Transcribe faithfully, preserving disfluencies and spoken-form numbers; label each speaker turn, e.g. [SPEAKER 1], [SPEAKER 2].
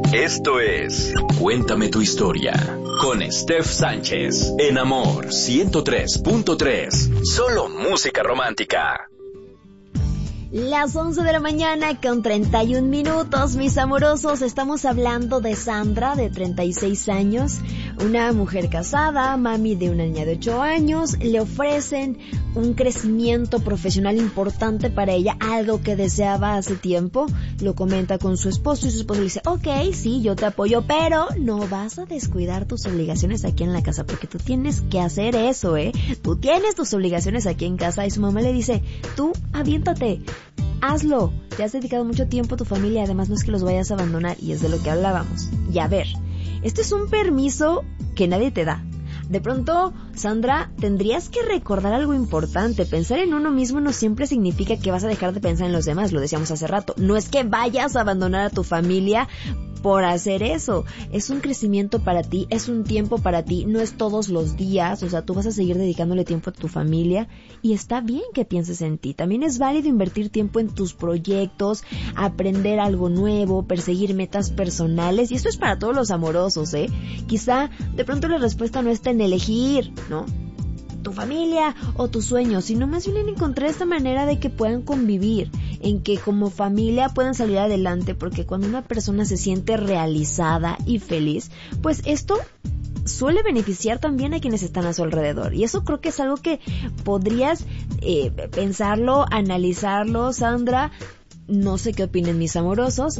[SPEAKER 1] Esto es Cuéntame tu historia con Steph Sánchez en Amor ciento tres punto tres. Solo música romántica.
[SPEAKER 2] Las once de la mañana con treinta y un minutos, mis amorosos. Estamos hablando de Sandra, de treinta y seis años, una mujer casada, mami de una niña de ocho años. Le ofrecen un crecimiento profesional importante para ella, algo que deseaba hace tiempo. Lo comenta con su esposo y su esposo le dice, ok, sí, yo te apoyo, pero no vas a descuidar tus obligaciones aquí en la casa, porque tú tienes que hacer eso, ¿eh? Tú tienes tus obligaciones aquí en casa. Y su mamá le dice, tú aviéntate, hazlo, te has dedicado mucho tiempo a tu familia, además no es que los vayas a abandonar, y es de lo que hablábamos. Y a ver, este es un permiso que nadie te da. De pronto, Sandra, tendrías que recordar algo importante. Pensar en uno mismo no siempre significa que vas a dejar de pensar en los demás, lo decíamos hace rato. No es que vayas a abandonar a tu familia por hacer eso. Es un crecimiento para ti, es un tiempo para ti, no es todos los días. O sea, tú vas a seguir dedicándole tiempo a tu familia y está bien que pienses en ti. También es válido invertir tiempo en tus proyectos, aprender algo nuevo, perseguir metas personales, y esto es para todos los amorosos, ¿eh? Quizá de pronto la respuesta no está en elegir, ¿no?, tu familia o tus sueños, sino más bien en encontrar esta manera de que puedan convivir, en que como familia puedan salir adelante, porque cuando una persona se siente realizada y feliz, pues esto suele beneficiar también a quienes están a su alrededor. Y eso creo que es algo que podrías eh, pensarlo, analizarlo, Sandra. No sé qué opinen mis amorosos.